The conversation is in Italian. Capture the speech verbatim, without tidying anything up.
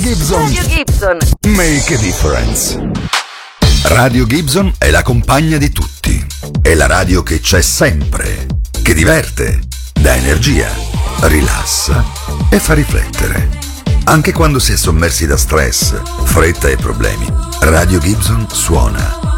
Gibson. Radio Gibson. Make a difference. Radio Gibson è la compagna di tutti. È la radio che c'è sempre, che diverte, dà energia, rilassa e fa riflettere. Anche quando si è sommersi da stress, fretta e problemi, Radio Gibson suona